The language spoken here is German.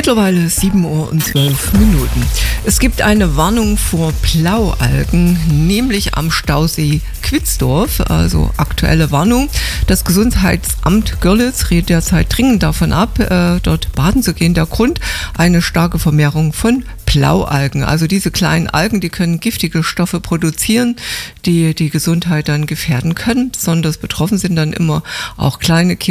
Mittlerweile 7:12 Uhr. Es gibt eine Warnung vor Blaualgen, nämlich am Stausee Quitzdorf, also aktuelle Warnung. Das Gesundheitsamt Görlitz rät derzeit dringend davon ab, dort baden zu gehen. Der Grund: eine starke Vermehrung von Blaualgen. Also diese kleinen Algen, die können giftige Stoffe produzieren, die die Gesundheit dann gefährden können. Besonders betroffen sind dann immer auch kleine Kinder.